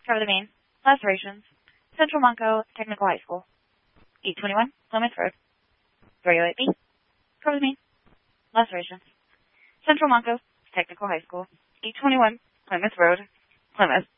Cover the Main, Lacerations, Central Monco Technical High School, 821 Plymouth Road, 308B. Cover the Main, Lacerations, Central Monco Technical High School, 821 Plymouth Road, Plymouth.